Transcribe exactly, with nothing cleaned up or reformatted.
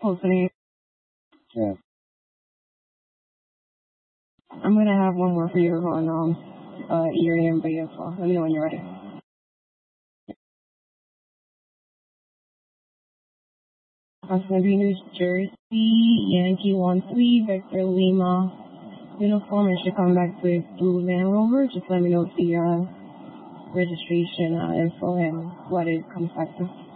Hopefully. Yeah. I'm going to have one more for you on um, uh, Erie and Bay as well. Let me know when you're ready. That's going to be New Jersey, Yankee one three, Victor Lima. Uniform, and should come back with Blue Land Rover. Just let me know the uh, registration uh, info and what it comes back to.